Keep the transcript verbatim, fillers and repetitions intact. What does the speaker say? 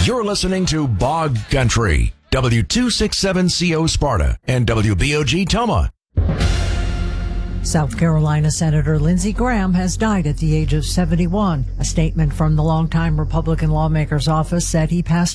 You're listening to Bog Country, W two sixty-seven C O Sparta and W B O G Toma. South Carolina Senator Lindsey Graham has died at the age of seventy-one. A statement from the longtime Republican lawmaker's office said he passed